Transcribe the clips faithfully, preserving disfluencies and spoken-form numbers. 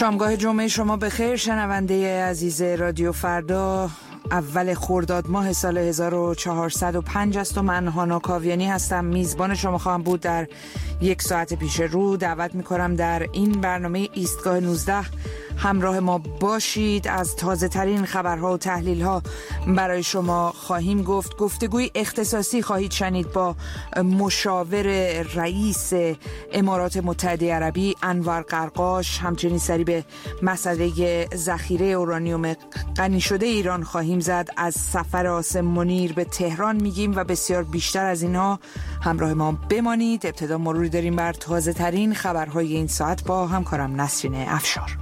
شامگاه جمعه شما بخیر شنونده عزیز رادیو فردا. اول خرداد ماه سال هزار و چهارصد و پنج است و من هانا کاویانی هستم. میزبان شما خواهم بود در یک ساعت پیش رو. دعوت میکنم در این برنامه ایستگاه نوزده همراه ما باشید. از تازه ترین خبرها و تحلیل ها برای شما خواهیم گفت. گفتگوی اختصاصی خواهید شنید با مشاور رئیس امارات متحده عربی انور قرقاش. همچنین سری به مسئله ذخیره اورانیوم غنی شده ایران خواهیم زد. از سفر عاصم منیر به تهران میگیم و بسیار بیشتر از اینها. همراه ما بمانید. ابتدا مروری داریم بر تازه ترین خبرهای این ساعت با همکارم نسرین افشار.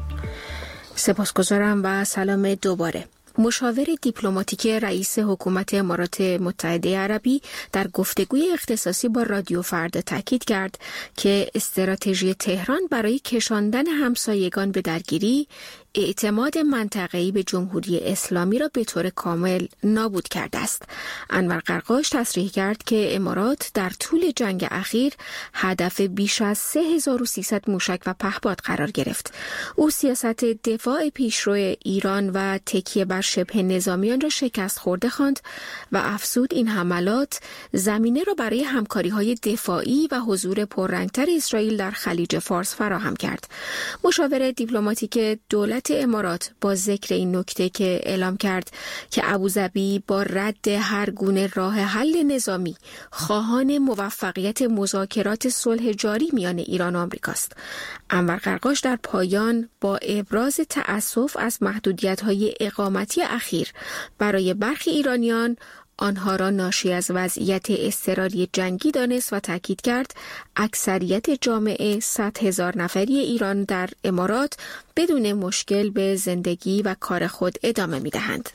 سپاسگزارم و سلام دوباره. مشاور دیپلماتیک رئیس حکومت امارات متحده عربی در گفتگوی اختصاصی با رادیو فردا تاکید کرد که استراتژی تهران برای کشاندن همسایگان به درگیری اعتماد منطقه‌ای به جمهوری اسلامی را به طور کامل نابود کرده است. انور قرقاش تصریح کرد که امارات در طول جنگ اخیر هدف بیش از سه هزار و سیصد موشک و پهپاد قرار گرفت. او سیاست دفاع پیشرو ایران و تکیه بر شبه نظامیان را شکست خورده خواند و افزود این حملات زمینه را برای همکاری‌های دفاعی و حضور پررنگتر اسرائیل در خلیج فارس فراهم کرد. مشاور دیپلماتیک دولت امارات با ذکر این نکته که اعلام کرد که ابوظبی با رد هر گونه راه حل نظامی خواهان موفقیت مذاکرات صلح جاری میان ایران و آمریکاست. انور قرقاش در پایان با ابراز تأسف از محدودیت‌های اقامتی اخیر برای برخی ایرانیان آنها را ناشی از وضعیت اضطراری جنگی دانست و تاکید کرد اکثریت جامعه صد هزار نفری ایران در امارات بدون مشکل به زندگی و کار خود ادامه می‌دهند.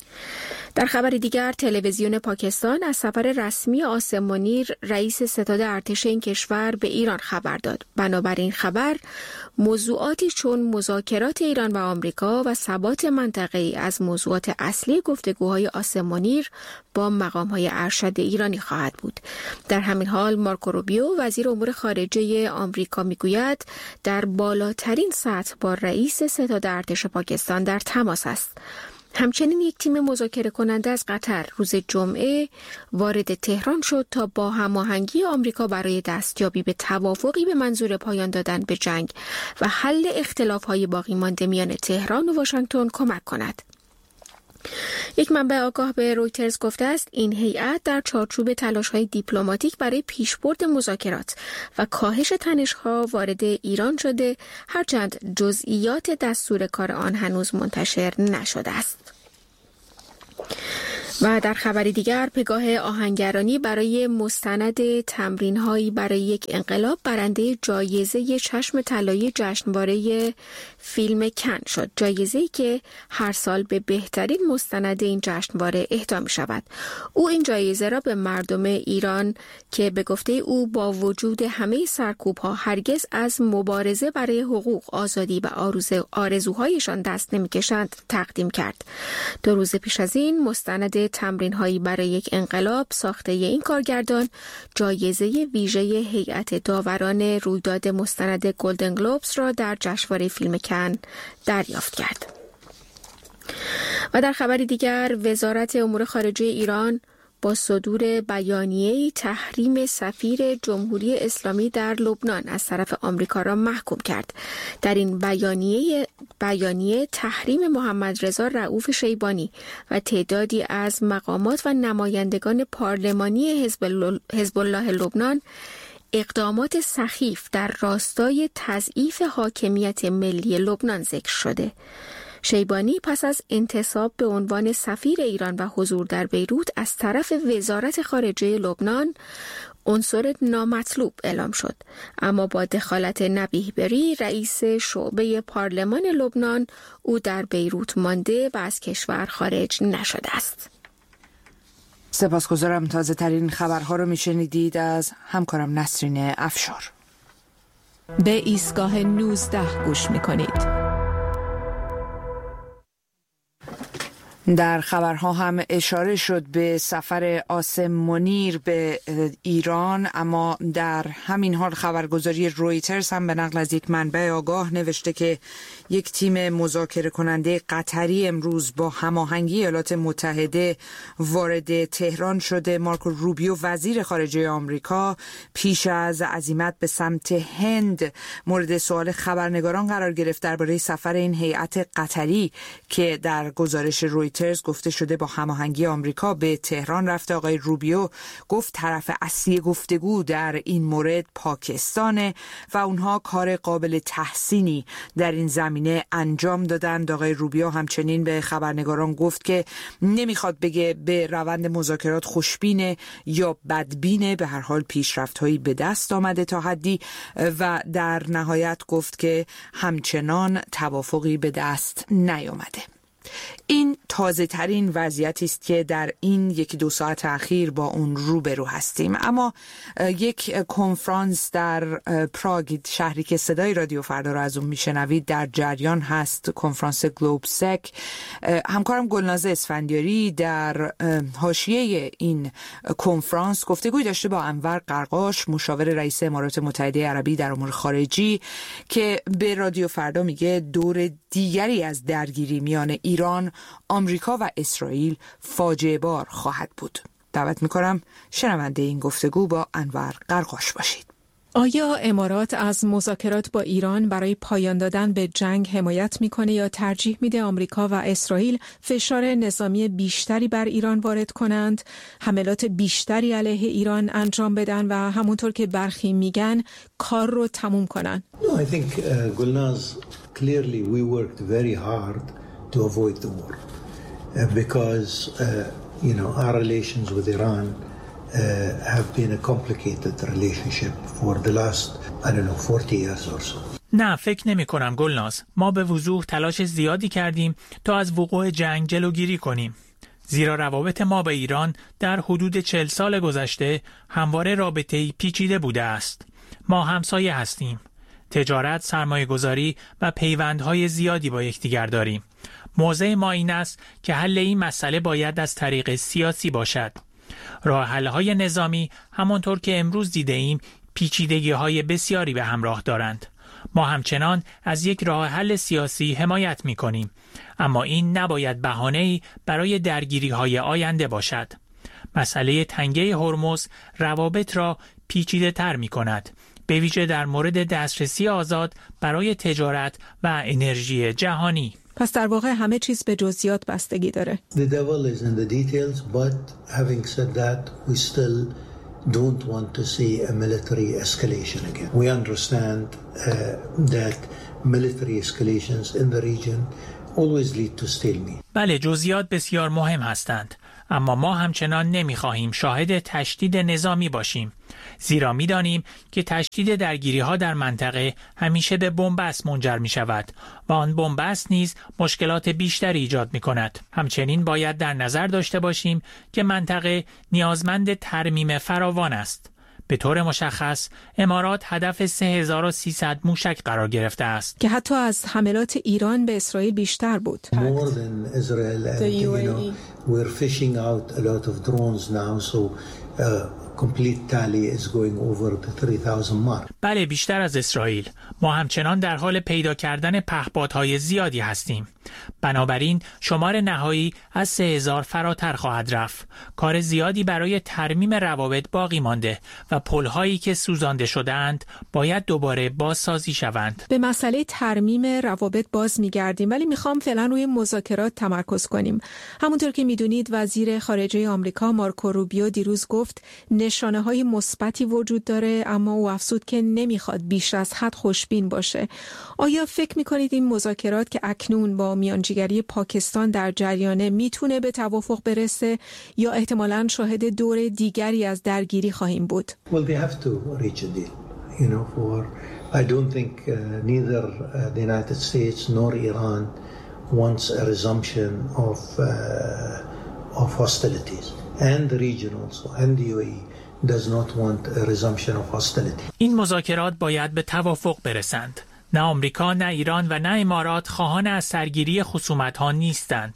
در خبر دیگر تلویزیون پاکستان از سفر رسمی عاصم منیر رئیس ستاد ارتش این کشور به ایران خبر داد. بنابراین خبر موضوعاتی چون مذاکرات ایران و آمریکا و ثبات منطقه‌ای از موضوعات اصلی گفتگوهای عاصم منیر با مقام‌های ارشد ایرانی خواهد بود. در همین حال مارکو روبیو وزیر امور خارجه آمریکا میگوید در بالاترین سطح با رئیس ستاد ارتش پاکستان در تماس است. همچنین یک تیم مذاکره کننده از قطر روز جمعه وارد تهران شد تا با هماهنگی آمریکا برای دستیابی به توافقی به منظور پایان دادن به جنگ و حل اختلاف‌های باقی مانده میان تهران و واشنگتن کمک کند. یک منبع آگاه به رویترز گفته است این هیئت در چارچوب تلاش‌های دیپلماتیک برای پیشبرد مذاکرات و کاهش تنش‌ها وارد ایران شده، هرچند جزئیات دستور کار آن هنوز منتشر نشده است. و در خبری دیگر پگاه آهنگرانی برای مستند تمرین‌هایی برای یک انقلاب برنده جایزه چشم طلایی جشنواره فیلم کن شد. جایزه‌ای که هر سال به بهترین مستند این جشنواره اهدا می‌شود. او این جایزه را به مردم ایران که به گفته او با وجود همه سرکوب‌ها هرگز از مبارزه برای حقوق، آزادی و آرزوهایشان دست نمی‌کشند تقدیم کرد. دو روز پیش از این مستند تمرین هایی برای یک انقلاب ساخته این کارگردان جایزه ویژه هیئت داوران رویداد مستند گلدن گلوبز را در جشنواره فیلم کن دریافت کرد. و در خبری دیگر وزارت امور خارجه ایران با صدور بیانیه تحریم سفیر جمهوری اسلامی در لبنان از طرف آمریکا را محکوم کرد. در این بیانیه بیانیه تحریم محمد رضا رؤوف شیبانی و تعدادی از مقامات و نمایندگان پارلمانی حزب الله لبنان اقدامات سخیف در راستای تضعیف حاکمیت ملی لبنان ذکر شده. شیبانی پس از انتصاب به عنوان سفیر ایران و حضور در بیروت از طرف وزارت خارجه لبنان عنصر نامطلوب اعلام شد، اما با دخالت نبیه بری رئیس شعبه پارلمان لبنان او در بیروت مانده و از کشور خارج نشده است. سپاسگزارم. تازه ترین خبرها رو میشنیدید از همکارم نسرین افشار. به ایستگاه نوزده گوش میکنید. در خبرها هم اشاره شد به سفر عاصم منیر به ایران، اما در همین حال خبرگزاری رویترز هم به نقل از یک منبع آگاه نوشته که یک تیم مذاکره کننده قطری امروز با هماهنگی ایالات متحده وارد تهران شده. مارکو روبیو وزیر خارجه آمریکا پیش از عزیمت به سمت هند مورد سوال خبرنگاران قرار گرفت درباره سفر این هیئت قطری که در گزارش رویترز گفته شده با هماهنگی آمریکا به تهران رفته. آقای روبیو گفت طرف اصلی گفتگو در این مورد پاکستانه و اونها کار قابل تحسینی در این زمینه انجام دادند. آقای روبیو همچنین به خبرنگاران گفت که نمیخواد بگه به روند مذاکرات خوشبینه یا بدبینه، به هر حال پیشرفت‌هایی به دست آمده تا حدی، و در نهایت گفت که همچنان توافقی به دست نیامده. این تازه ترین وضعیتی است که در این یکی دو ساعت اخیر با اون روبرو هستیم. اما یک کنفرانس در پراگ، شهری که صدای رادیو فردا رو از اون میشنوید، در جریان هست، کنفرانس گلوب سک. همکارم گلناز اسفندیاری در حاشیه این کنفرانس گفتگوی داشته با انور قرقاش، مشاور رئیس امارات متحده عربی در امور خارجی، که به رادیو فردا میگه دور دیگری از درگیری میان ایران، آمریکا و اسرائیل فاجعه بار خواهد بود. دعوت میکنم شنونده این گفتگو با انور قرقاش باشید. آیا امارات از مذاکرات با ایران برای پایان دادن به جنگ حمایت میکنه یا ترجیح میده آمریکا و اسرائیل فشار نظامی بیشتری بر ایران وارد کنند، حملات بیشتری علیه ایران انجام بدن و همونطور که برخی میگن کار رو تموم کنن؟ No, I think uh, Gulnaz, clearly we worked very hard to avoid the war uh, because uh, you know our relations with Iran uh, have been a complicated relationship for the last I don't know forty years or so. نه، فکر نمی کنم گلناز. ما به وضوح تلاش زیادی کردیم تا از وقوع جنگ جلوگیری کنیم، زیرا روابط ما با ایران در حدود چهل سال گذشته همواره رابطه‌ای پیچیده بوده است. ما همسایه هستیم. تجارت، سرمایه‌گذاری و پیوندهای زیادی با یکدیگر داریم. موضع ما این است که حل این مسئله باید از طریق سیاسی باشد. راه حل‌های نظامی همانطور که امروز دیده ایم پیچیدگی‌های بسیاری به همراه دارند. ما همچنان از یک راه حل سیاسی حمایت می‌کنیم، اما این نباید بهانه‌ای برای درگیری‌های آینده باشد. مسئله تنگه هرمز روابط را پیچیده‌تر می‌کند، به ویژه در مورد دسترسی آزاد برای تجارت و انرژی جهانی. پس در واقع همه چیز به جزئیات بستگی داره. The devil is in the details, but having said that, we still don't want to see a military escalation again. We understand uh, that military escalations in the region always lead to stalemate. بله، جزئیات بسیار مهم هستند، اما ما همچنان نمی‌خواهیم شاهد تشدید نظامی باشیم، زیرا می‌دانیم که تشدید درگیری‌ها در منطقه همیشه به بنبست منجر می‌شود و آن بنبست نیز مشکلات بیشتری ایجاد می‌کند. همچنین باید در نظر داشته باشیم که منطقه نیازمند ترمیم فراوان است. به طور مشخص امارات هدف سه هزار و سیصد موشک قرار گرفته است که حتی از حملات ایران به اسرائیل بیشتر بود. More than Israel and you know we're fishing out a lot of drones now, so uh, complete tally is going over the three thousand mark. بله، بیشتر از اسرائیل. ما همچنان در حال پیدا کردن پهپادهای زیادی هستیم. بنابراین شمار نهایی از سه هزار فراتر خواهد رفت. کار زیادی برای ترمیم روابط باقی مانده و پل‌هایی که سوزانده شده‌اند باید دوباره بازسازی شوند. به مسئله ترمیم روابط باز می‌گردیم، ولی می‌خوام فعلا روی مذاکرات تمرکز کنیم. همونطور که می‌دونید وزیر خارجه آمریکا مارکو روبیو دیروز گفت نشانه‌های مثبتی وجود داره، اما او افزود که نمی‌خواد بیش از حد خوشبین باشه. آیا فکر می‌کنید این مذاکرات که اکنون با میانجیگری پاکستان در جریانه میتونه به توافق برسه یا احتمالاً شاهد دور دیگری از درگیری خواهیم بود؟ Well, they have to reach a deal. You know, for I don't think uh, neither uh, the United States nor Iran wants a resumption of uh, of hostilities, and the region also, and the U A E does not want a resumption of hostility. این مذاکرات باید به توافق برسند. نه آمریکا، نه ایران و نه امارات خواهان از سرگیری خصومت‌ها نیستند.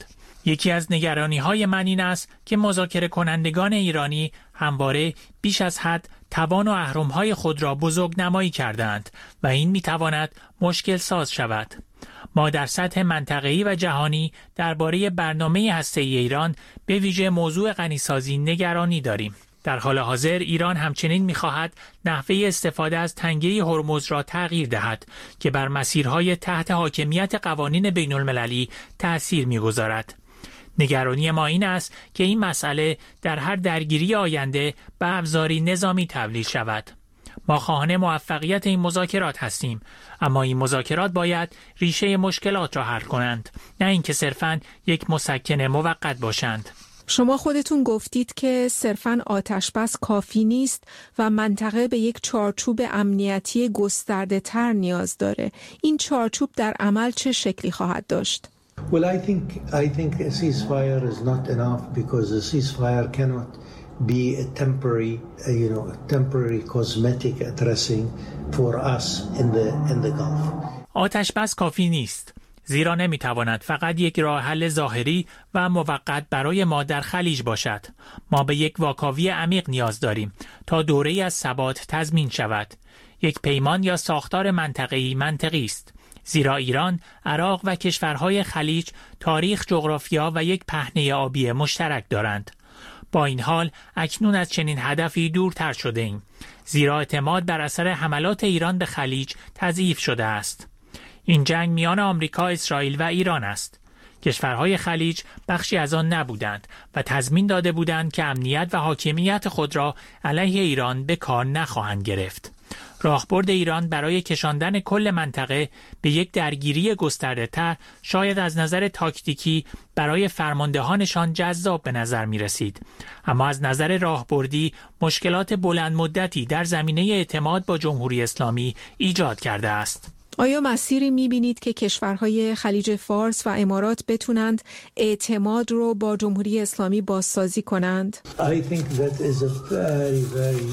یکی از نگرانی‌های من این است که مذاکره کنندگان ایرانی همواره بیش از حد توان و اهرم‌های خود را بزرگ نمایی کردند و این می‌تواند مشکل ساز شود. ما در سطح منطقه‌ای و جهانی درباره برنامه هسته‌ای ایران به ویژه موضوع غنیسازی نگرانی داریم. در حال حاضر ایران همچنین می‌خواهد نحوه استفاده از تنگه هرمز را تغییر دهد که بر مسیرهای تحت حاکمیت قوانین بین‌المللی تأثیر می‌گذارد. نگرانی ما این است که این مسئله در هر درگیری آینده به ابزاری نظامی تبدیل شود. ما خواهان موفقیت این مذاکرات هستیم، اما این مذاکرات باید ریشه مشکلات را حل کنند، نه اینکه صرفاً یک مسکن موقت باشند. شما خودتون گفتید که صرفاً آتش بس کافی نیست و منطقه به یک چارچوب امنیتی گسترده تر نیاز داره. این چارچوب در عمل چه شکلی خواهد داشت؟ Well, I think I think a ceasefire is not enough because a ceasefire cannot be a temporary, uh, you know, a temporary cosmetic addressing for us in the in the Gulf. آتش بس کافی نیست. زیرا نمیتواند فقط یک راه حل ظاهری و موقت برای ما در خلیج باشد. ما به یک واکاوی عمیق نیاز داریم تا دوره‌ای از ثبات تضمین شود. یک پیمان یا ساختار منطقه‌ای منطقی است. زیرا ایران، عراق و کشورهای خلیج تاریخ، جغرافیا و یک پهنه آبی مشترک دارند. با این حال اکنون از چنین هدفی دورتر شده ایم. زیرا اعتماد بر اثر حملات ایران به خلیج تضعیف شده است. این جنگ میان آمریکا، اسرائیل و ایران است. کشورهای خلیج بخشی از آن نبودند و تضمین داده بودند که امنیت و حاکمیت خود را علیه ایران به کار نخواهند گرفت. راهبرد ایران برای کشاندن کل منطقه به یک درگیری گسترده‌تر شاید از نظر تاکتیکی برای فرماندهانشان جذاب به نظر می رسید، اما از نظر راهبردی مشکلات بلند مدتی در زمینه اعتماد با جمهوری اسلامی ایجاد کرده است. آیا مسیری می‌بینید که کشورهای خلیج فارس و امارات بتونند اعتماد رو با جمهوری اسلامی بازسازی کنند؟ I think that is a very very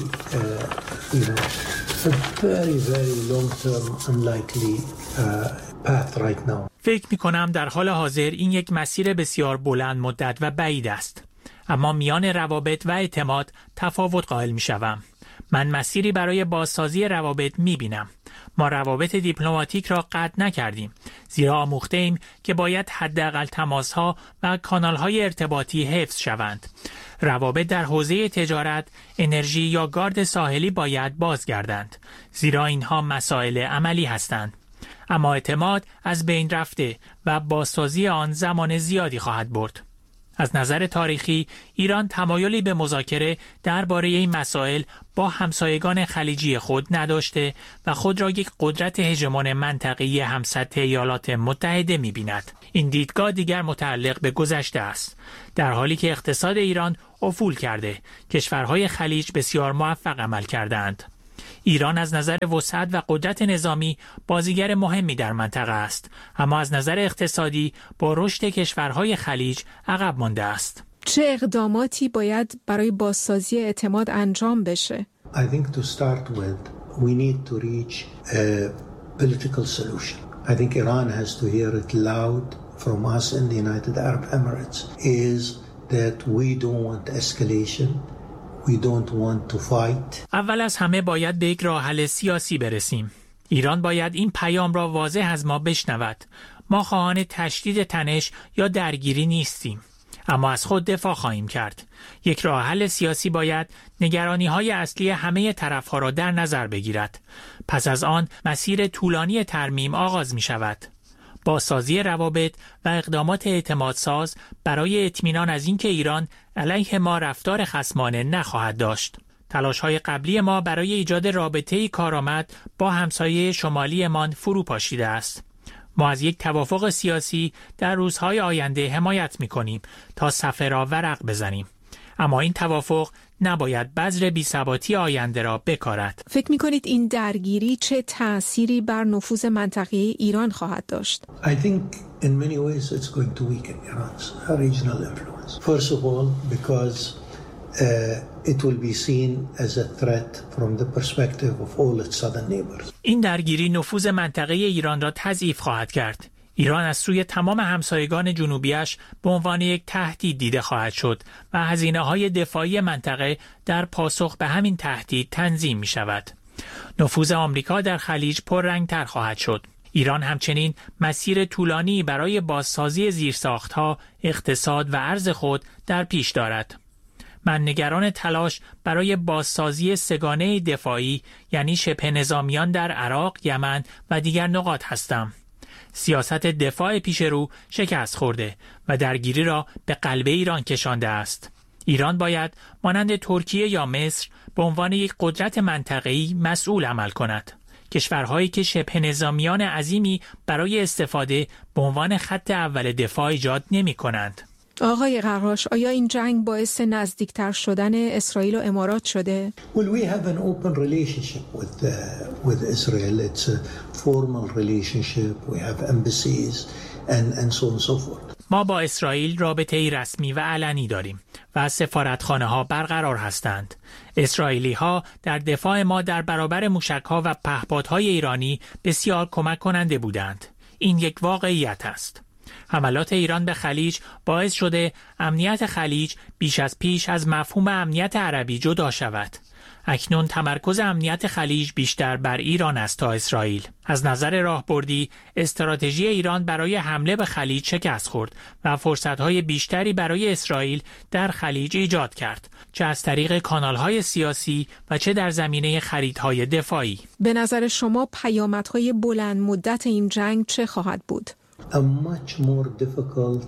uh, you know a very very long term unlikely uh, path right now. فکر می‌کنم در حال حاضر این یک مسیر بسیار بلند مدت و بعید است. اما میان روابط و اعتماد تفاوت قائل می‌شوم. من مسیری برای بازسازی روابط می‌بینم. ما روابط دیپلماتیک را قطع نکردیم، زیرا آموخته‌ایم که باید حداقل تماس‌ها و کانال‌های ارتباطی حفظ شوند. روابط در حوزه تجارت، انرژی یا گارد ساحلی باید بازگردند، زیرا اینها مسائل عملی هستند. اما اعتماد از بین رفته و بازسازی آن زمان زیادی خواهد برد. از نظر تاریخی ایران تمایلی به مذاکره درباره این مسائل با همسایگان خلیجی خود نداشته و خود را یک قدرت هژمون منطقه‌ای همسطح ایالات متحده می‌بیند. این دیدگاه دیگر متعلق به گذشته است. در حالی که اقتصاد ایران افول کرده، کشورهای خلیج بسیار موفق عمل کردند. ایران از نظر وسعت و قدرت نظامی بازیگر مهمی در منطقه است، اما از نظر اقتصادی با رشد کشورهای خلیج عقب مانده است. چه اقداماتی باید برای بازسازی اعتماد انجام بشه؟ I think to start with we need to reach a political solution. I think Iran has to hear it loud from us in the United Arab Emirates is that we don't want escalation. We don't want to fight. اول از همه باید به یک راه حل سیاسی برسیم. ایران باید این پیام را واضح از ما بشنود. ما خواهان تشدید تنش یا درگیری نیستیم، اما از خود دفاع خواهیم کرد. یک راه حل سیاسی باید نگرانی‌های اصلی همه طرف‌ها را در نظر بگیرد. پس از آن مسیر طولانی ترمیم آغاز می شود. بازسازی روابط و اقدامات اعتمادساز برای اطمینان از اینکه ایران علیه ما رفتار خصمانه نخواهد داشت. تلاش‌های قبلی ما برای ایجاد رابطه‌ای کارآمد با همسایه شمالیمان فرو پاشیده است. ما از یک توافق سیاسی در روزهای آینده حمایت می‌کنیم تا صفحه را ورق بزنیم. اما این توافق نباید بذر بی‌ثباتی آینده را بکارد. فکر می‌کنید این درگیری چه تأثیری بر نفوذ منطقه ایران خواهد داشت؟ I think in many ways it's going to weaken Iran's regional influence. First of all, because uh, it will be seen as a threat from the perspective of all its southern neighbors. این درگیری نفوذ منطقه ایران را تضعیف خواهد کرد. ایران از سوی تمام همسایگان جنوبیش به عنوان یک تهدید دیده خواهد شد و هزینه‌های دفاعی منطقه در پاسخ به همین تهدید تنظیم می شود. نفوذ آمریکا در خلیج پررنگ‌تر خواهد شد. ایران همچنین مسیر طولانی برای بازسازی زیرساخت‌ها، اقتصاد و ارز خود در پیش دارد. من نگران تلاش برای بازسازی سگانه دفاعی یعنی شبه نظامیان در عراق، یمن و دیگر نقاط هستم. سیاست دفاع پیش رو شکست خورده و درگیری را به قلب ایران کشانده است. ایران باید مانند ترکیه یا مصر به عنوان یک قدرت منطقه‌ای مسئول عمل کند. کشورهایی که شبه نظامیان عظیمی برای استفاده به عنوان خط اول دفاع ایجاد نمی کنند. آقای قرقاش، آیا این جنگ باعث نزدیکتر شدن اسرائیل و امارات شده؟ Well, we have an open relationship with uh, with Israel. It's a formal relationship. We have embassies and and so on and so forth. ما با اسرائیل رابطه‌ای رسمی و علنی داریم و سفارتخانه‌ها برقرار هستند. اسرائیلی‌ها در دفاع ما در برابر موشک‌ها و پهپادهای ایرانی بسیار کمک کننده بودند. این یک واقعیت است. حملات ایران به خلیج باعث شده امنیت خلیج بیش از پیش از مفهوم امنیت عربی جدا شود. اکنون تمرکز امنیت خلیج بیشتر بر ایران است تا اسرائیل. از نظر راهبردی، استراتژی ایران برای حمله به خلیج شکست خورد و فرصت‌های بیشتری برای اسرائیل در خلیج ایجاد کرد، چه از طریق کانال‌های سیاسی و چه در زمینه خریدهای دفاعی. به نظر شما پیامدهای بلند مدت این جنگ چه خواهد بود؟ A much more difficult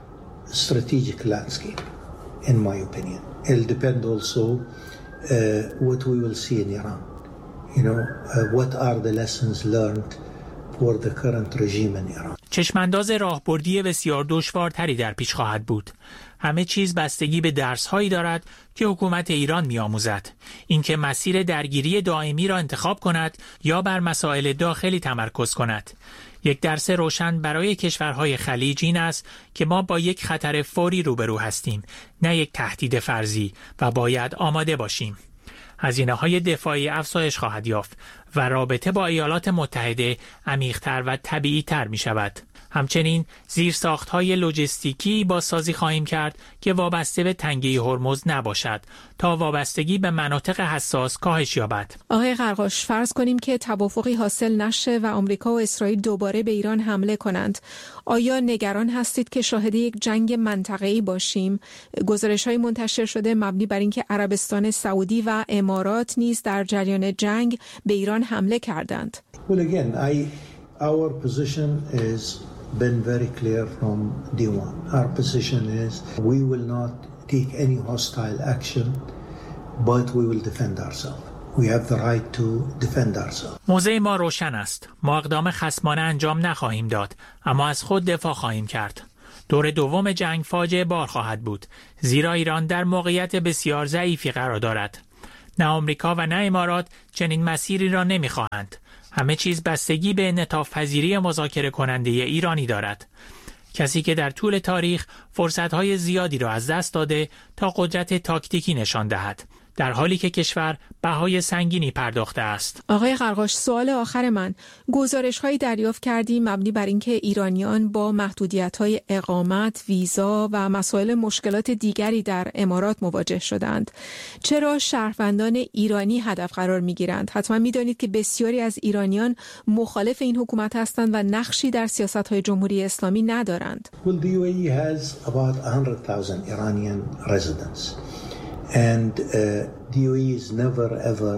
strategic landscape, in my opinion. It'll depend also uh, what we will see in Iran. You know, uh, what are the lessons learned for the current regime in Iran. چشمانداز راهبردی بسیار دشوارتری در پیش خواهد بود. همه چیز بستگی به درس‌هایی دارد که حکومت ایران می‌آموزد. اینکه مسیر درگیری دائمی را انتخاب کند یا بر مسائل داخلی تمرکز کند. یک درس روشن برای کشورهای خلیج این است که ما با یک خطر فوری روبرو هستیم، نه یک تهدید فرضی، و باید آماده باشیم. هزینه‌های دفاعی افزایش خواهد یافت و رابطه با ایالات متحده عمیق‌تر و طبیعی‌تر می‌شود. همچنین زیرساخت‌های لوجستیکی بازسازی خواهیم کرد که وابسته به تنگه هرمز نباشد تا وابستگی به مناطق حساس کاهش یابد. آقای قرقاش، فرض کنیم که توافقی حاصل نشه و آمریکا و اسرائیل دوباره به ایران حمله کنند. آیا نگران هستید که شاهد یک جنگ منطقه‌ای باشیم؟ گزارش‌های منتشر شده مبنی بر اینکه عربستان سعودی و امارات نیز در جریان جنگ به ایران حمله کردند. Well, again, I, our position is been very clear from day one. Our position is we will not take any hostile action, but we will defend ourselves. We have the right to defend ourselves. موضع ما روشن است. ما اقدام خصمانه انجام نخواهیم داد، اما از خود دفاع خواهیم کرد. دور دوم جنگ فاجعه بار خواهد بود، زیرا ایران در موقعیت بسیار ضعیفی قرار دارد. نه آمریکا و نه امارات چنین مسیری را نمی‌خواهند. همه چیز بستگی به انعطاف پذیری مذاکره کننده ایرانی دارد. کسی که در طول تاریخ فرصت‌های زیادی را از دست داده تا قدرت تاکتیکی نشان دهد، در حالی که کشور بهای سنگینی پرداخته است. آقای قرقاش، سوال آخر من، گزارش‌هایی دریافت کردیم مبنی بر اینکه ایرانیان با محدودیت‌های اقامت، ویزا و مسائل مشکلات دیگری در امارات مواجه شدند. چرا شهروندان ایرانی هدف قرار می‌گیرند؟ حتما می‌دانید که بسیاری از ایرانیان مخالف این حکومت هستند و نقشی در سیاست‌های جمهوری اسلامی ندارند. Well, the U A E has about one hundred thousand Iranian residents. And uh, the U A E is never ever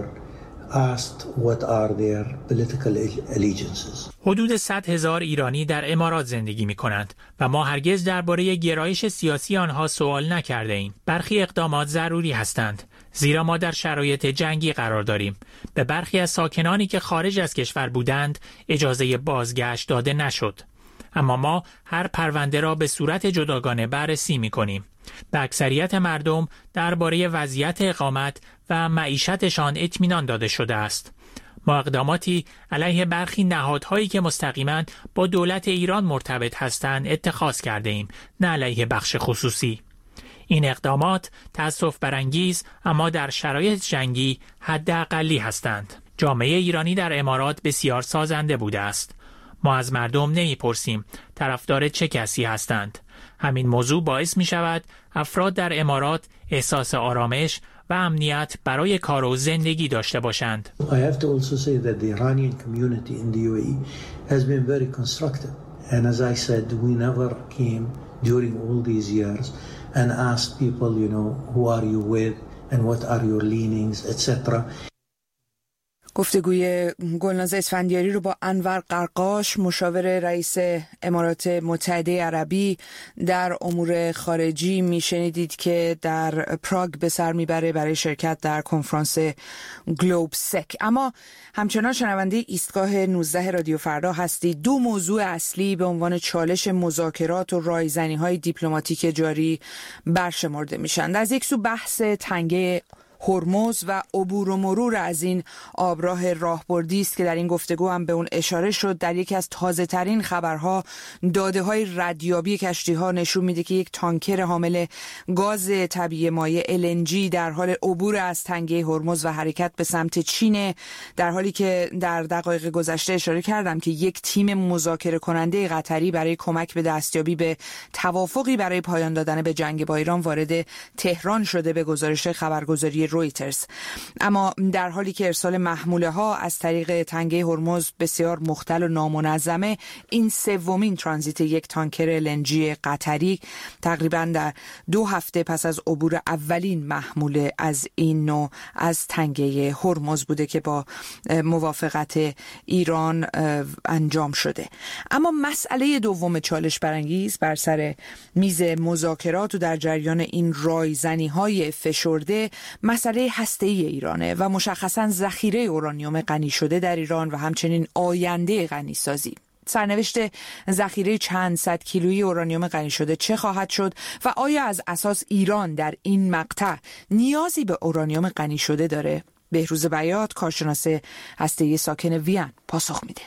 asked what are their political allegiances. حدود صد هزار ایرانی در امارات زندگی می کنند و ما هرگز درباره گرایش سیاسی آنها سوال نکرده ایم. برخی اقدامات ضروری هستند، زیرا ما در شرایط جنگی قرار داریم. به برخی از ساکنانی که خارج از کشور بودند اجازه بازگشت داده نشد. اما ما هر پرونده را به صورت جداگانه بررسی می کنیم. به اکثریت مردم درباره وضعیت اقامت و معیشتشان اطمینان داده شده است. ما اقداماتی علیه برخی نهادهایی که مستقیما با دولت ایران مرتبط هستند اتخاذ کرده ایم، نه علیه بخش خصوصی. این اقدامات تأسف برانگیز اما در شرایط جنگی حداقلی هستند. جامعه ایرانی در امارات بسیار سازنده بوده است. ما از مردم نمیپرسیم طرفدار چه کسی هستند. همین موضوع باعث می شود افراد در امارات احساس آرامش و امنیت برای کار و زندگی داشته باشند. I have to also say that the Iranian community in the U A E has been very constructive. And as I said, we never came during all these years and asked people, you know, who are you with and what are your leanings, et cetera. گفتگوی گلناز اسفندیاری رو با انور قرقاش، مشاور رئیس امارات متحده عربی در امور خارجی میشنیدید که در پراگ به سر میبره برای شرکت در کنفرانس گلوب سک. اما همچنان شنونده ایستگاه نوزده رادیو فردا هستید. دو موضوع اصلی به عنوان چالش مذاکرات و رایزنی‌های دیپلماتیک جاری برشمرده میشن. از یک سو بحث تنگه هرمز و عبور و مرور از این آبراه راهبردی است که در این گفتگو هم به اون اشاره شد. در یکی از تازه ترین خبرها داده های ردیابی کشتی ها نشون میده که یک تانکر حامل گاز طبیعی مایع ال ان جی در حال عبور از تنگه هرمز و حرکت به سمت چین، در حالی که در دقایق گذشته اشاره کردم که یک تیم مذاکره کننده قطری برای کمک به دستیابی به توافقی برای پایان دادن به جنگ با ایران وارد تهران شده به گزارش خبرگزاری رویترز. اما در حالی که ارسال محموله ها از طریق تنگه هرمز بسیار مختل و نامنظمه، این سومین ترانزیت یک تانکر ال ان جی قطری تقریبا در دو هفته پس از عبور اولین محموله از این نوع از تنگه هرمز بوده که با موافقت ایران انجام شده. اما مسئله دوم چالش برانگیز بر سر میز مذاکرات و در جریان این رایزنی های فشرده مسئله هسته‌ای ایرانه و مشخصاً ذخیره اورانیوم غنی شده در ایران و همچنین آینده غنیسازی. سرنوشت ذخیره چند صد کیلویی اورانیوم غنی شده چه خواهد شد و آیا از اساس ایران در این مقطع نیازی به اورانیوم غنی شده داره؟ بهروز بیات، کارشناس هسته‌ای ساکن وین، پاسخ میده.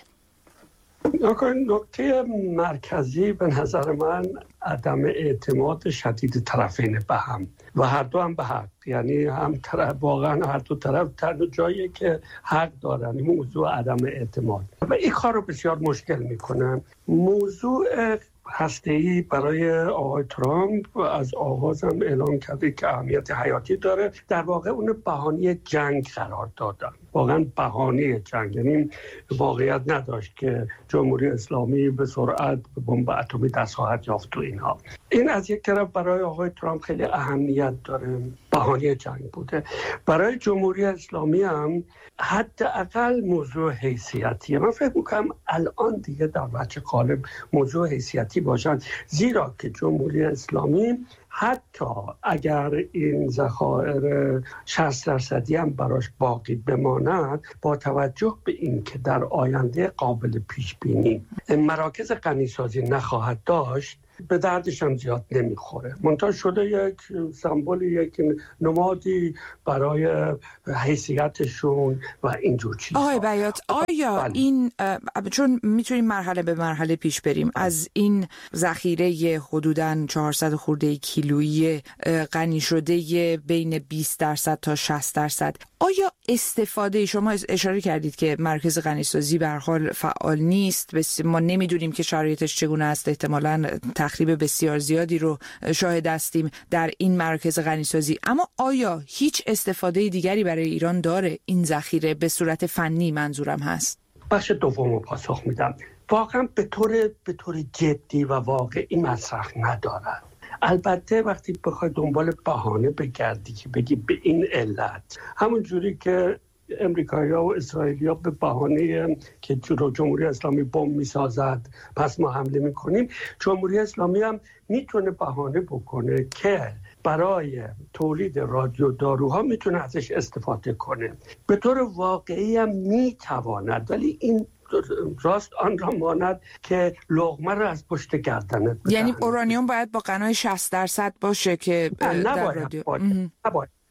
نکته مرکزی به نظر من عدم اعتماد شدید طرفین به هم و هر دو هم به حق، یعنی هم طرف واقعا هر دو طرف تنها جایی که حق دارن این موضوع عدم اعتماد و این کار رو بسیار مشکل میکنه. موضوع هسته‌ای برای آقای ترامپ از آغاز هم اعلام کرده که اهمیت حیاتی داره. در واقع اون بهانه جنگ قرار دادن، واقعا بهانه جنگ، یعنی واقعیت نداشت که جمهوری اسلامی به سرعت بمب اتمی دست خواهد یافت تو اینها. این از یک طرف برای آقای ترامپ خیلی اهمیت داره، بهانه جنگ بوده. برای جمهوری اسلامی هم حداقل موضوع حیثیتیه. من فکر می‌کنم الان دیگه در وجه غالب موضوع حیثیتی باشن، زیرا که جمهوری اسلامی حتی اگر این ذخایر شصت درصدی هم براش باقی بماند، با توجه به این که در آینده قابل پیش بینی مراکز غنیسازی نخواهد داشت، به دردش هم زیاد نمیخوره. منتها شده یک سمبل، یک نمادی برای حیثیتشون و اینجور چیزا. آقای بیات، آیا بله. این چون میتونیم مرحله به مرحله پیش بریم، از این ذخیره حدوداً چهارصد خورده کیلویی غنی شده بین بیست درصد تا شصت درصد، آیا استفاده، شما اشاره کردید که مرکز غنیسازی به هر حال فعال نیست، بس ما نمیدونیم که شرایطش چگونه است، احتمالاً تخریب بسیار زیادی رو شاهد هستیم در این مرکز غنیسازی، اما آیا هیچ استفاده دیگری برای ایران داره این ذخیره به صورت فنی؟ منظورم هست. بخش دوم رو پاسخ میدم. واقعا به طور به طور جدی و واقعی مصرف ندارد. البته وقتی بخوای دنبال بهانه بگردی که بگی به این علت، همون جوری که امریکایی‌ها و اسرائیلی‌ها به بهانه که جمهوری اسلامی بمب می‌سازد پس ما حمله می‌کنیم، جمهوری اسلامی هم میتونه بهانه بکنه که برای تولید رادیو داروها میتونه ازش استفاده کنه. به طور واقعی هم میتواند، ولی این راست آن را ماند که لقمه را از پشت گردنت بدهند. یعنی اورانیوم باید با غنای شصت درصد باشه که نباید, باید. نباید.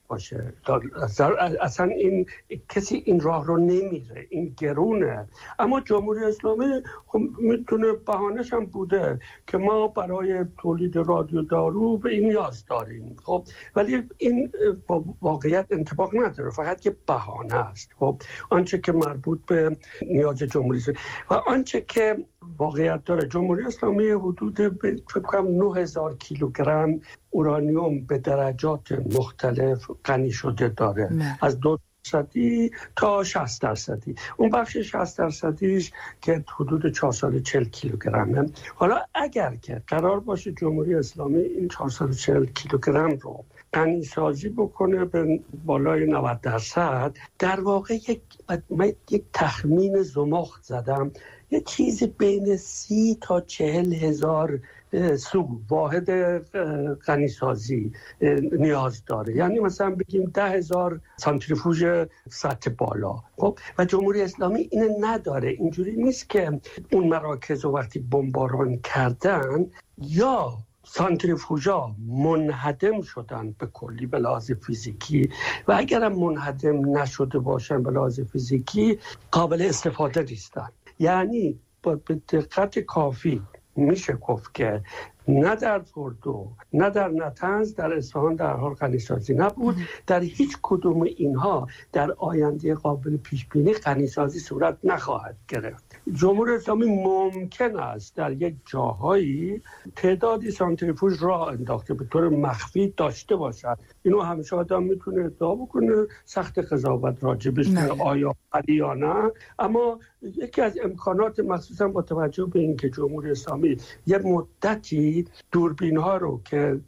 باشه. اصلا این کسی این راه رو نمیره، این گرونه. اما جمهوری اسلامی خب میتونه بهانه‌ش هم بوده که ما برای تولید رادیو دارو به این نیاز داریم. خب ولی این با واقعیت انطباق نداره، فقط که بهانه است. خب آنچه که مربوط به نیاز جمهوری اسلامی و آنچه که واقعیت داره، جمهوری اسلامی حدود فکر کنم نه هزار کیلوگرم اورانیوم به درجات مختلف غنی شده داره نه. از دو درصدی تا شصت درصدی. اون بخش شصت درصدیش که حدود چهارصد و چهل کیلوگرمه. حالا اگر که قرار باشه جمهوری اسلامی این چهارصد و چهل کیلوگرم رو غنی سازی بکنه به بالای نود درصد، در واقع یک من یک تخمین زمخت زدم، یه چیزی بین سی تا چهل هزار سو واحد غنیسازی نیاز داره. یعنی مثلا بگیم ده هزار سانتریفوژ سطح بالا. خب و جمهوری اسلامی اینه نداره. اینجوری نیست که اون مراکز رو وقتی بمباران کردن یا سانتریفوژا منهدم شدن به کلی به لحاظ فیزیکی و اگرم منهدم نشده باشن به لحاظ فیزیکی قابل استفاده نیستن. یعنی با به دقت کافی میشه گفت که نه در فردو نه در نطنز در اصفهان در حال غنیسازی نبود. در هیچ کدوم اینها در آینده قابل پیش بینی غنیسازی صورت نخواهد گرفت. جمهوری اسلامی ممکن است در یک جاهایی تعدادی سانتریفوژ را انداخته به طور مخفی داشته باشد. اینو همیشه آدم میتونه ادعا بکنه، سخت قضاوت راجبش آیا علی یا نه. اما یکی از امکانات مخصوصا با توجه به اینکه جمهوری اسلامی یه مدتی دوربین ها رو که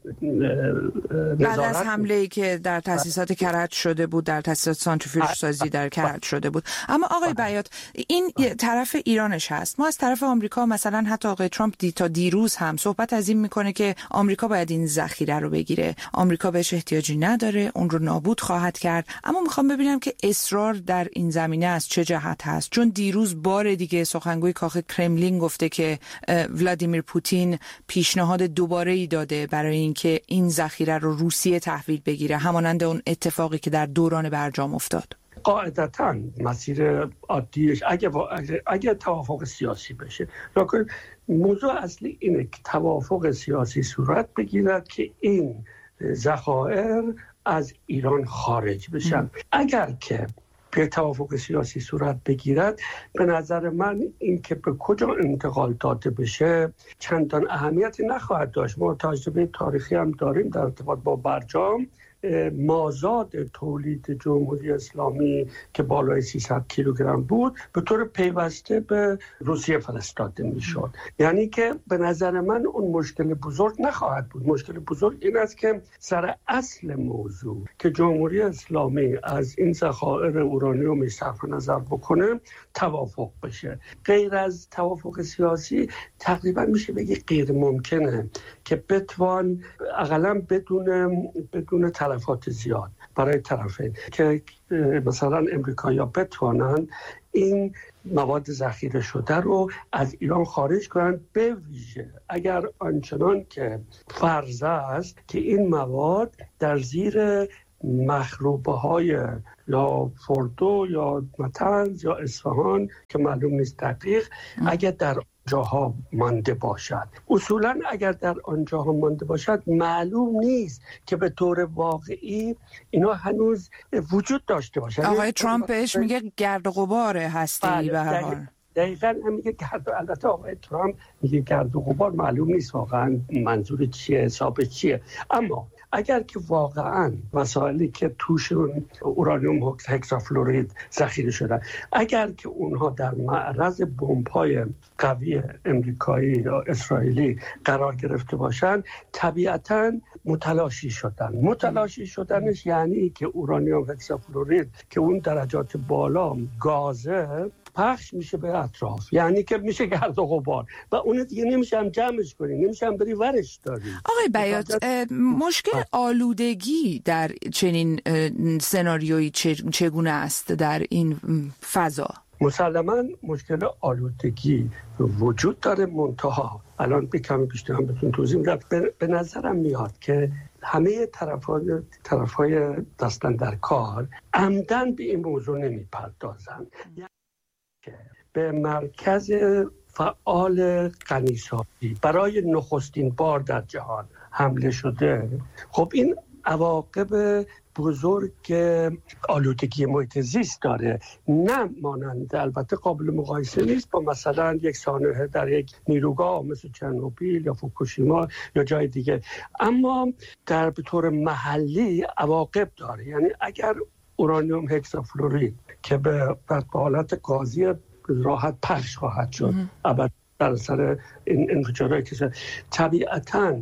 بعد از حمله‌ای که در تأسیسات کرج شده بود، در تأسیسات سانتریفیوژ سازی در کرج شده بود. اما آقای بیات این طرف ایرانش هست. ما از طرف آمریکا مثلا حتی آقای ترامپ دی تا دیروز هم صحبت از این میکنه که آمریکا باید این ذخیره رو بگیره، آمریکا بهش احتیاجی نداره، اون رو نابود خواهد کرد. اما میخوام ببینم که اصرار در این زمینه از چه جهت هست، چون دیروز بار دیگه سخنگوی کاخ کرملین گفته که ولادیمیر پوتین پیشنهاد دوباره‌ای داده برای اینکه این ذخیره رو روسیه تحویل بگیره، همانند اون اتفاقی که در دوران برجام افتاد. قاعدتاً مسیر عادیش اگه اگه, اگه توافق سیاسی بشه، لکن موضوع اصلی اینه که توافق سیاسی صورت بگیرد که این ذخایر از ایران خارج بشن. اگر که به توافق سیاسی صورت بگیرد، به نظر من این که به کجا انتقال داده بشه چندان اهمیتی نخواهد داشت. ما تجربه تاریخی هم داریم در ارتباط با برجام. مازاد تولید جمهوری اسلامی که بالای سیصد کیلوگرم بود به طور پیوسته به روسیه فرستاده میشد. یعنی که به نظر من اون مشکل بزرگ نخواهد بود. مشکل بزرگ این است که سر اصل موضوع که جمهوری اسلامی از این ذخایر اورانیوم صرف نظر بکنه توافق بشه. غیر از توافق سیاسی تقریبا میشه بگی غیر ممکنه که بتوان اقلا بدون بدون تلفات زیاد برای طرفین که مثلا امریکایی‌ها بتوانند این مواد ذخیره شده رو از ایران خارج کنند، به ویژه اگر آنچنان که فرض است که این مواد در زیر مخروبه های یا فردو یا نطنز یا اصفهان که معلوم نیست دقیق اگر در جاها مانده باشد. اصولا اگر در آنجاها مانده باشد معلوم نیست که به طور واقعی اینا هنوز وجود داشته باشد. آقای ترامپ بهش میگه گرد و غبار هستی به هر حال. دقیقاً هم میگه گرد، البته آقای ترامپ میگه گرد و غبار، معلوم نیست واقعا منظور چیه، حساب چیه. اما اگر که واقعا مسائلی که توشون اورانیوم هکسافلورید ذخیره شدن، اگر که اونها در معرض بمب‌های قوی امریکایی یا اسرائیلی قرار گرفته باشن، طبیعتاً متلاشی شدن. متلاشی شدنش یعنی که اورانیوم هکسافلورید که اون درجات بالا گازه پخش میشه به اطراف، یعنی که میشه گرد و غبار و اون دیگه نمیشه هم جمعش کنی، نمیشه هم بری ورش داری. آقای بیات، مشکل آلودگی در چنین سناریویی چگونه است در این فضا؟ مسلماً مشکل آلودگی وجود داره، منتها الان به کمی بیشتر هم بهتون توضیح میدم. به نظرم میاد که همه طرفای طرفای دستن در کار عمدن به این موضوع نمیپردازن. یعنی که به مرکز فعال غنیسازی برای نخستین بار در جهان حمله شده، خب این عواقب بزرگ آلودگی محیط زیست داره. نه مانند، البته قابل مقایسه نیست با مثلا یک سانحه در یک نیروگاه مثل چرنوبیل یا فوکوشیما یا جای دیگه، اما در به طور محلی عواقب داره. یعنی اگر اورانیوم هکسافلورید که به حالت گازی راحت پخش خواهد شد ابد در اثر این انفجارهایی که طبیعتاً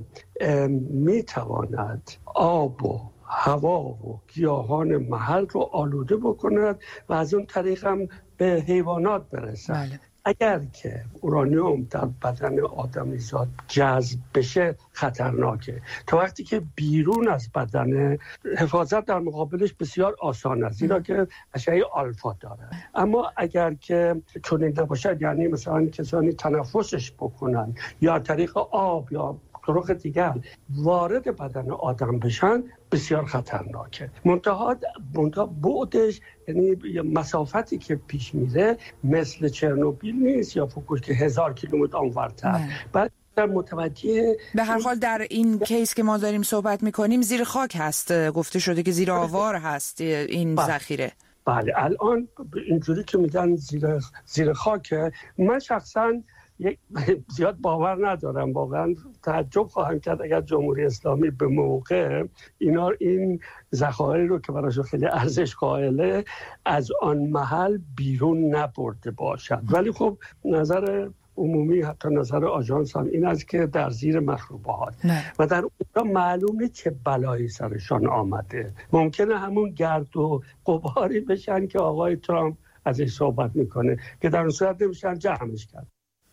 میتواند آب و هوا و گیاهان محل رو آلوده بکند و از اون طریق هم به حیوانات برسد. بله. اگر که اورانیوم در بدن آدمیزاد جذب بشه خطرناکه. تا وقتی که بیرون از بدن، حفاظت در مقابلش بسیار آسان است، زیرا که اشعه آلفا داره. اما اگر که چنین نباشد، یعنی مثلا کسانی تنفسش بکنن یا طریق آب یا طرق دیگر وارد بدن آدم بشن، بسیار خطرناکه. منتها منتها بعدش، یعنی مسافتی که پیش میره مثل چرنوبیل نیست یا فوکوشیما که هزار کیلومتر آنورتر. بعد در متوجه به هر حال در این کیس که ما داریم صحبت میکنیم زیر خاک هست، گفته شده که زیر آوار هست این ذخیره. بله الان اینجوری که میگن زیر زیر خاکه. من شخصا زیاد باور ندارم، واقعا تعجب خواهم کرد اگر جمهوری اسلامی به موقع اینا این ذخایر رو که براشون خیلی ارزش قائله از آن محل بیرون نبرده باشد. ولی خب نظر عمومی، حتی نظر آژانس هم این است که در زیر مخروبات و در اونجا معلومه چه بلایی سرشان آمده. ممکنه همون گرد و غباری بشن که آقای ترامپ ازش صحبت میکنه که در اون صورت نمیشن جمعش کرد.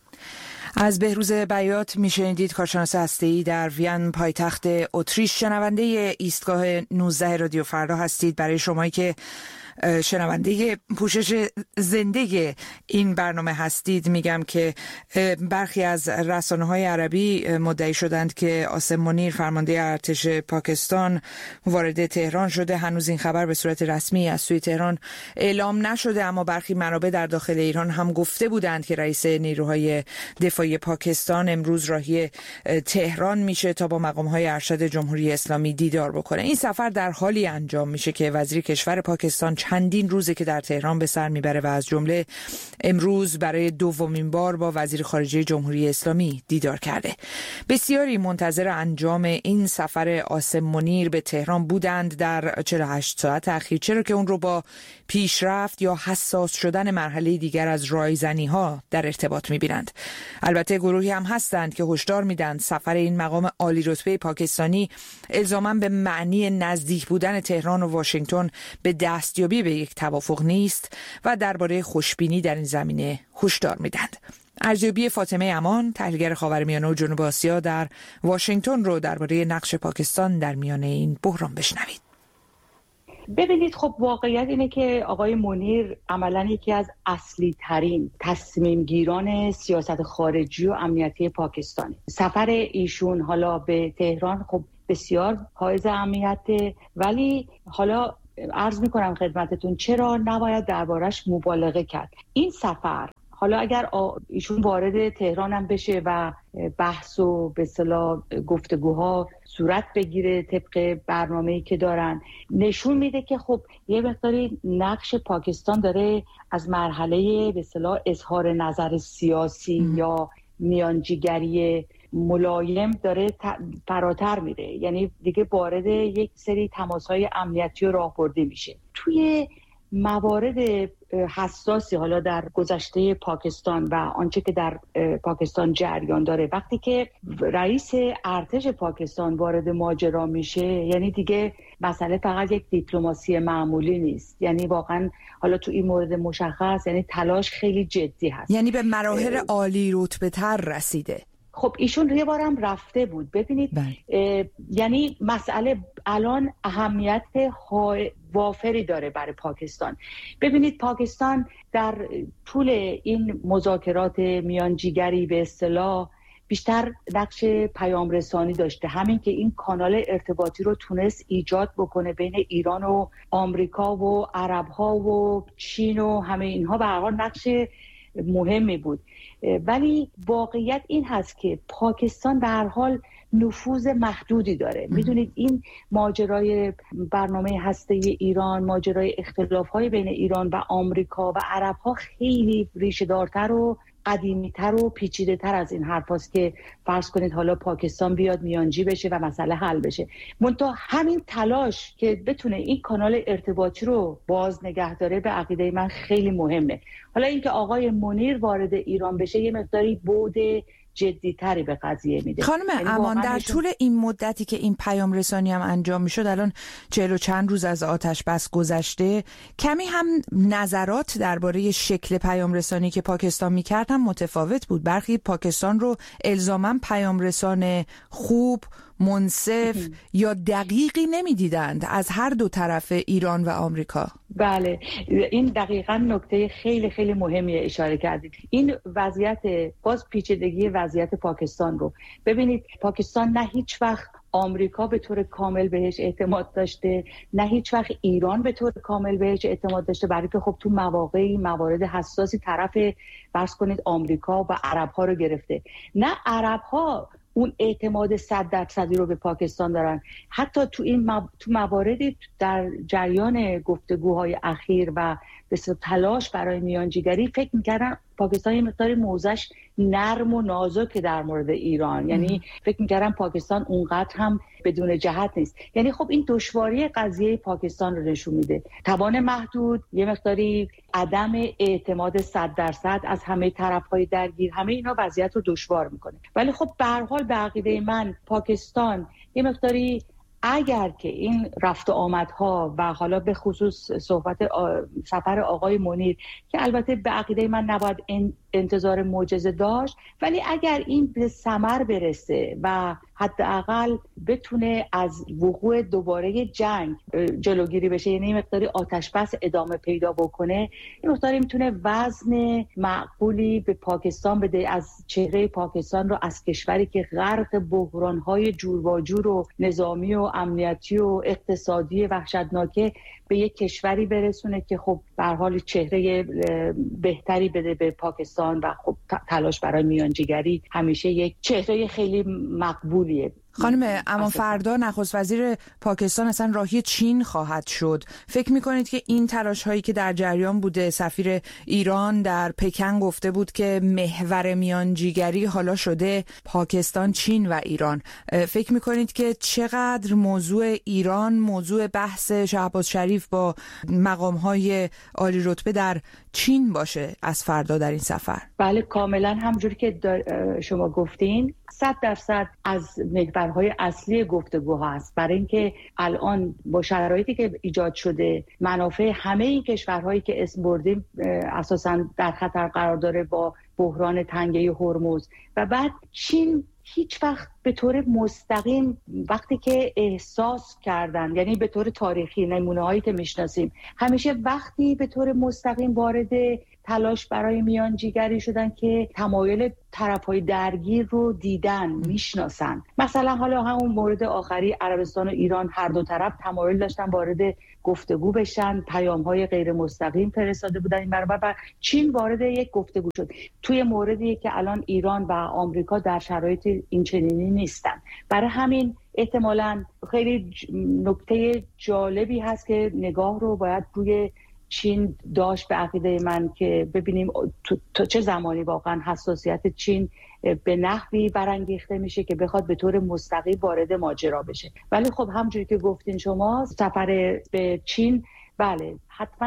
از بهروز بیات میشنیدید، کارشناس هسته‌ای در وین پایتخت اتریش. شنونده ایستگاه نوزده رادیو فردا هستید. برای شمایی که شنونده پوشش زنده این برنامه هستید میگم که برخی از رسانه‌های عربی مدعی شدند که عاصم منیر فرمانده ارتش پاکستان وارد تهران شده. هنوز این خبر به صورت رسمی از سوی تهران اعلام نشده، اما برخی منابع در داخل ایران هم گفته بودند که رئیس نیروهای دفاعی پاکستان امروز راهی تهران میشه تا با مقام‌های ارشد جمهوری اسلامی دیدار بکنه. این سفر در حالی انجام میشه که وزیر کشور پاکستان چندین روزه که در تهران به سر میبره و از جمله امروز برای دومین بار با وزیر خارجه جمهوری اسلامی دیدار کرده. بسیاری منتظر انجام این سفر عاصم منیر به تهران بودند در چهل و هشت ساعت اخیر، چرا که اون رو با پیشرفت یا حساس شدن مرحله دیگر از رایزنی ها در ارتباط میبینند. البته گروهی هم هستند که هشدار میدن سفر این مقام عالی رتبه پاکستانی الزاما به معنی نزدیک بودن تهران و واشنگتن به دستیابی به یک توافق نیست و درباره خوشبینی در این زمینه هشدار میدند. ارزیابی فاطمه امان، تحلیلگر خاورمیانه و جنوب آسیا در واشنگتن رو درباره نقش پاکستان در میان این بحران بشنوید. ببینید، خب واقعیت اینه که آقای منیر عملاً یکی از اصلی ترین تصمیم گیران سیاست خارجی و امنیتی پاکستانه. سفر ایشون حالا به تهران خب بسیار حائز اهمیته، ولی حالا عرض میکنم خدمتتون چرا نباید دربارش مبالغه کرد. این سفر حالا اگر ایشون وارد تهران هم بشه و بحث و به اصطلاح گفتگوها صورت بگیره طبق برنامه‌ای که دارن، نشون میده که خب یه مقداری نقش پاکستان داره از مرحله به اصطلاح اظهار نظر سیاسی ام. یا میانجیگری ملایم داره فراتر میره، یعنی دیگه وارد یک سری تماس‌های امنیتی و راهبردی میشه. توی موارد حساسی حالا در گذشته پاکستان و آنچه که در پاکستان جریان داره، وقتی که رئیس ارتش پاکستان وارد ماجرا میشه، یعنی دیگه مسئله فقط یک دیپلماسی معمولی نیست، یعنی واقعا حالا تو این مورد مشخص یعنی تلاش خیلی جدی هست، یعنی به مراحل عالی رتبه تر رسیده. خب ایشون یه بارم رفته بود. ببینید یعنی مسئله الان اهمیت وافری داره برای پاکستان. ببینید پاکستان در طول این مذاکرات میانجیگری به اصطلاح بیشتر نقش پیام رسانی داشته، همین که این کانال ارتباطی رو تونست ایجاد بکنه بین ایران و آمریکا و عرب ها و چین و همه اینها، به هر حال نقش مهمی بود. ولی واقعیت این هست که پاکستان به هر حال نفوذ محدودی داره. میدونید این ماجرای برنامه هسته‌ای ایران، ماجرای اختلاف‌های بین ایران و آمریکا و عرب‌ها خیلی ریشه‌دارتر و قدیمی‌تر و پیچیده‌تر از این حرفاست که فرض کنید حالا پاکستان بیاد میانجی بشه و مسئله حل بشه. منتها همین تلاش که بتونه این کانال ارتباطی رو باز نگه داره به عقیده من خیلی مهمه. حالا اینکه آقای منیر وارد ایران بشه یه مقداری بعد جدی‌تری به قضیه میده. خانم امان، در طول این مدتی که این پیام رسانی هم انجام میشد، الان چهل و چند روز از آتش بس گذشته، کمی هم نظرات درباره شکل پیام رسانی که پاکستان میکرد هم متفاوت بود. برخی پاکستان رو الزاماً پیام رسان خوب، منصف یا دقیقی نمیدیدند از هر دو طرف ایران و آمریکا. بله، این دقیقاً نکته خیلی خیلی مهمی اشاره کردید. این وضعیت باز پیچیدگی وضعیت پاکستان رو ببینید. پاکستان نه هیچ وقت آمریکا به طور کامل بهش اعتماد داشته، نه هیچ وقت ایران به طور کامل بهش اعتماد داشته، برای که خب تو مواقعی موارد حساسی طرف فرض کنید آمریکا و عرب‌ها رو گرفته. نه عرب‌ها اون اعتماد صد درصدی رو به پاکستان دارن. حتی تو این مو... تو مواردی در جریان گفتگوهای اخیر و به تلاش برای میانجیگری فکر میکردن پاکستان یه مقدار موضعش نرم و نازک در مورد ایران، یعنی فکر میکردن پاکستان اونقدر هم بدون جهت نیست. یعنی خب این دشواری قضیه پاکستان رو نشون میده، توان محدود، یه مقداری عدم اعتماد صد درصد از همه طرف‌های درگیر، همه اینا وضعیت رو دشوار میکنه. ولی خب به هر حال به عقیده من پاکستان یه مقداری اگر که این رفت و آمدها و حالا به خصوص صحبت سفر آقای منیر که البته به عقیده من نباید انتظار معجزه داشت، ولی اگر این به ثمر برسه و حداقل بتونه از وقوع دوباره جنگ جلوگیری بشه، یعنی مقداری آتش بس ادامه پیدا بکنه، این مقداری میتونه وزن معقولی به پاکستان بده، از چهره پاکستان رو از کشوری که غرق بحران‌های جور و جور و نظامی و امنیتی و اقتصادی وحشتناکه به یک کشوری برسونه که خب به هر حال چهره بهتری بده به پاکستان و خب تلاش برای میانجیگری همیشه یک چهره خیلی مقبولیه. خانم اما فردا نخست وزیر پاکستان اصلا راهی چین خواهد شد. فکر میکنید که این تلاش هایی که در جریان بوده، سفیر ایران در پکن گفته بود که محور میانجیگری حالا شده پاکستان، چین و ایران، فکر میکنید که چقدر موضوع ایران موضوع بحث شهباز شریف با مقام های عالی رتبه در چین باشه از فردا در این سفر؟ بله کاملا همجوری که شما گفتین صد درصد از محورهای اصلی گفتگوها هست، برای اینکه الان با شرایطی که ایجاد شده منافع همه این کشورهایی که اسم بردیم اساساً در خطر قرار داره با بحران تنگه هرمز. و بعد چین هیچ وقت به طور مستقیم وقتی که احساس کردن، یعنی به طور تاریخی نمونه هایی که میشناسیم، همیشه وقتی به طور مستقیم وارد تلاش برای میانجیگری شدن که تمایل طرفهای درگیر رو دیدن، میشناسن. مثلا حالا همون مورد آخری عربستان و ایران، هر دو طرف تمایل داشتن وارد گفتگو بشن، پیام‌های غیر مستقیم فرستاده بودن این برابر، و چین وارد یک گفتگو شد توی موردی که الان ایران و آمریکا در شرایط این چنینی نیستن. برای همین احتمالاً خیلی نکته جالبی هست که نگاه رو باید روی چین داشت به عقیده من که ببینیم تا چه زمانی واقعا حساسیت چین به نحوی برانگیخته میشه که بخواد به طور مستقیم وارد ماجرا بشه. ولی خب همونجوری که گفتین شما سفر به چین، بله حتما